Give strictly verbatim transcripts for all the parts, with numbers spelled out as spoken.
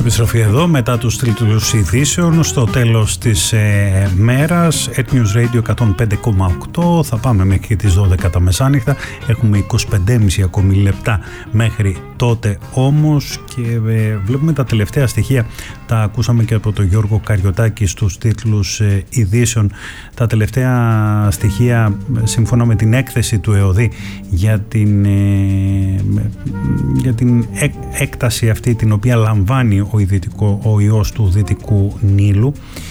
Επιστροφή εδώ μετά τους τίτλους ειδήσεων στο τέλος της ε, μέρας. Etnews Radio εκατόν πέντε κόμμα οκτώ. Θα πάμε μέχρι τις δώδεκα τα μεσάνυχτα. Έχουμε είκοσι πέντε και μισό ακόμη λεπτά μέχρι τότε όμως, και ε, βλέπουμε τα τελευταία στοιχεία. Τα ακούσαμε και από τον Γιώργο Καριωτάκη στους τίτλους ε, ειδήσεων. Τα τελευταία στοιχεία σύμφωνα με την έκθεση του ΕΟΔΗ για την, ε, για την έκταση αυτή την οποία λαμβάνει ο, ειδητικό, ο ιός του Δυτικού Νείλου.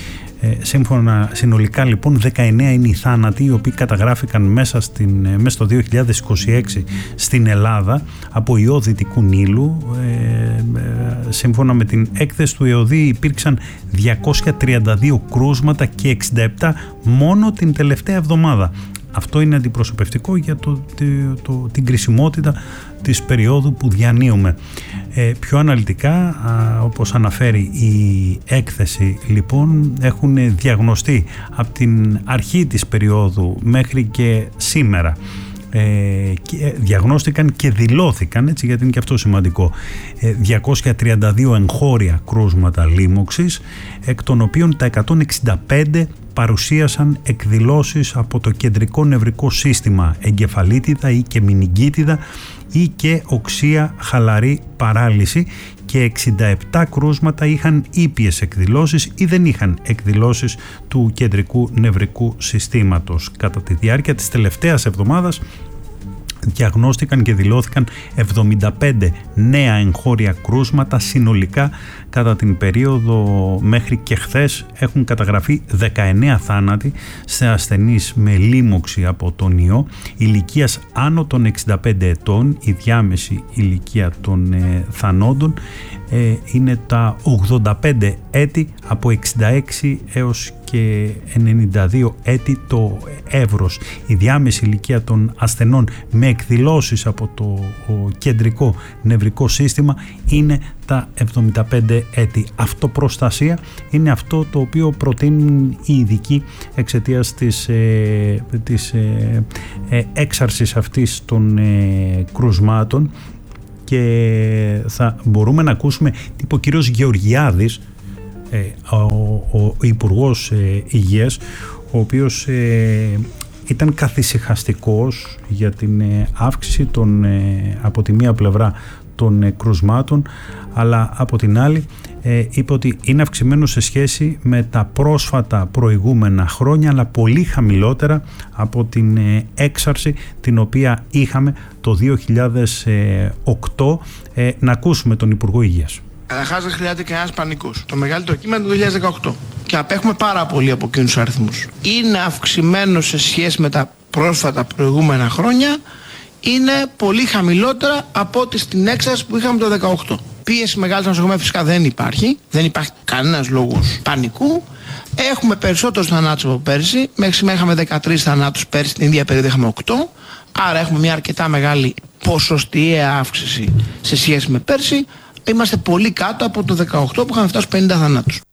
Ε, σύμφωνα, συνολικά λοιπόν δεκαεννέα είναι οι θάνατοι οι οποίοι καταγράφηκαν μέσα, στην, μέσα στο δύο χιλιάδες είκοσι έξι στην Ελλάδα από ιό Δυτικού Νείλου. Ε, ε, σύμφωνα με την έκθεση του ΕΟΔΗ υπήρξαν διακόσια τριάντα δύο κρούσματα και εξήντα επτά μόνο την τελευταία εβδομάδα. Αυτό είναι αντιπροσωπευτικό για το, το, το, την κρισιμότητα της περίοδου που διανύουμε. Ε, πιο αναλυτικά, α, όπως αναφέρει η έκθεση, λοιπόν, έχουν διαγνωστεί από την αρχή της περίοδου μέχρι και σήμερα. Ε, και διαγνώστηκαν και δηλώθηκαν, έτσι, γιατί είναι και αυτό σημαντικό, ε, διακόσια τριάντα δύο εγχώρια κρούσματα λίμωξης, εκ των οποίων τα εκατόν εξήντα πέντε παρουσίασαν εκδηλώσεις από το κεντρικό νευρικό σύστημα, εγκεφαλίτιδα ή και μηνυγκίτιδα ή και οξεία χαλαρή παράλυση, και εξήντα επτά κρούσματα είχαν ήπιες εκδηλώσεις ή δεν είχαν εκδηλώσεις του κεντρικού νευρικού συστήματος. Κατά τη διάρκεια της τελευταίας εβδομάδας διαγνώστηκαν και δηλώθηκαν εβδομήντα πέντε νέα εγχώρια κρούσματα. Συνολικά κατά την περίοδο μέχρι και χθες έχουν καταγραφεί δεκαεννέα θάνατοι σε ασθενείς με λίμωξη από τον ιό ηλικίας άνω των εξήντα πέντε ετών. Η διάμεση ηλικία των ε, θανόντων ε, είναι τα ογδόντα πέντε έτη, από εξήντα έξι έως και ενενήντα δύο έτη το εύρος. Η διάμεση ηλικία των ασθενών με εκδηλώσεις από το κεντρικό νευρικό σύστημα είναι τα εβδομήντα πέντε έτη. Αυτοπροστασία είναι αυτό το οποίο προτείνουν οι ειδικοί εξαιτίας της, ε, της ε, ε, έξαρσης αυτής των ε, κρουσμάτων, και θα μπορούμε να ακούσουμε τι είπε ο κύριος Γεωργιάδης, ο, ο, ο Υπουργός ε, Υγείας, ο οποίος ε, ήταν καθησυχαστικός για την ε, αύξηση των, ε, από τη μία πλευρά των ε, κρουσμάτων, αλλά από την άλλη ε, είπε ότι είναι αυξημένο σε σχέση με τα πρόσφατα προηγούμενα χρόνια, αλλά πολύ χαμηλότερα από την ε, έξαρση την οποία είχαμε το δύο χιλιάδες οκτώ. Ε, να ακούσουμε τον Υπουργό Υγείας. Καταρχάς, δεν χρειάζεται κανένας πανικός. Το μεγαλύτερο κύμα είναι το δύο χιλιάδες δεκαοκτώ και απέχουμε πάρα πολύ από εκείνους τους αριθμούς. Είναι αυξημένο σε σχέση με τα πρόσφατα προηγούμενα χρόνια, είναι πολύ χαμηλότερα από ό,τι στην έξαρση που είχαμε το δεκαοκτώ. Πίεση μεγάλη στα νοσοκομεία φυσικά δεν υπάρχει, δεν υπάρχει κανένας λόγος πανικού. Έχουμε περισσότερους θανάτους από πέρσι. Μέχρι σήμερα είχαμε δεκατρείς θανάτους, πέρσι την ίδια περίοδο είχαμε οκτώ. Άρα έχουμε μια αρκετά μεγάλη ποσοστιαία αύξηση σε σχέση με πέρσι. Είμαστε πολύ κάτω από το δεκαοκτώ που είχαμε φτάσει πενήντα θανάτους.